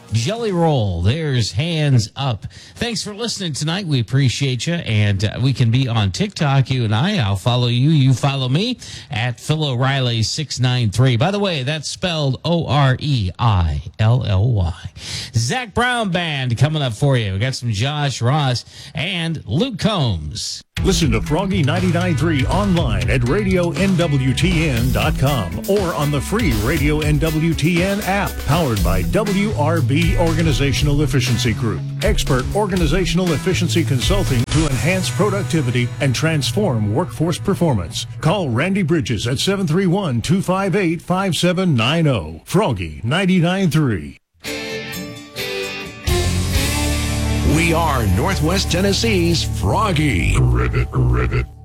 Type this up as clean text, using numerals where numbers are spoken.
Jelly Roll. There's Hands Up. Thanks for listening tonight. We appreciate you. And we can be on TikTok, you and I. I'll follow you. You follow me at Phil O'Reilly 693. By the way, that's spelled Oreilly. Zach Brown Band coming up for you. We got some Josh Ross and Luke Combs. Listen to Froggy 99.3 online at radionwtn.com or on the free Radio NWTN app, powered by WRB Organizational Efficiency Group. Expert organizational efficiency consulting to enhance productivity and transform workforce performance. Call Randy Bridges at 731-258-5790. Froggy 99.3. We are Northwest Tennessee's Froggy. Ribbit.